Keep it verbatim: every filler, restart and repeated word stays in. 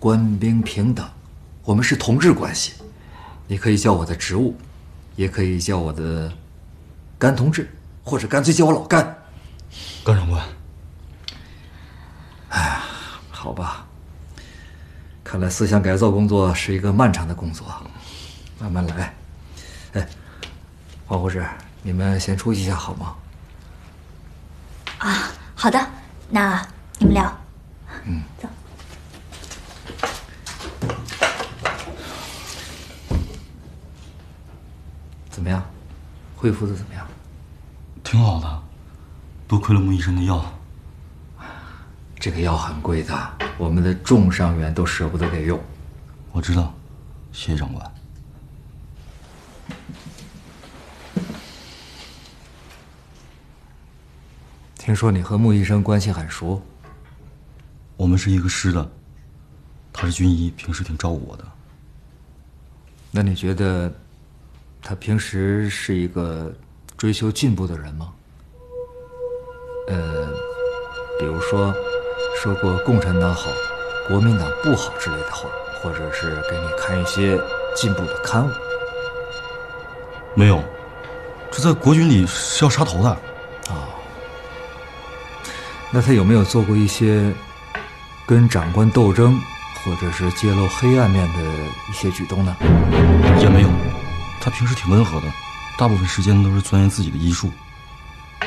官兵平等，我们是同志关系。你可以叫我的职务，也可以叫我的甘同志，或者干脆叫我老甘。 甘长官。 哎呀，好吧，看来思想改造工作是一个漫长的工作，慢慢来。哎，黄护士，你们先出去一下好吗？ 啊，好的，那你们聊。 嗯， 走。 怎么样？恢复的怎么样？ 挺好的，多亏了穆医生的药。 这个药很贵的，我们的重伤员都舍不得给用。 我知道，谢谢长官。 听说你和穆医生关系很熟。 我们是一个师的，他是军医，平时挺照顾我的。 那你觉得他平时是一个追求进步的人吗？呃，比如说说过共产党好，国民党不好之类的话，或者是给你看一些进步的刊物。 没有，这在国军里是要杀头的。 哦，那他有没有做过一些跟长官斗争，或者是揭露黑暗面的一些举动呢？ 也没有，他平时挺温和的，大部分时间都是钻研自己的医术。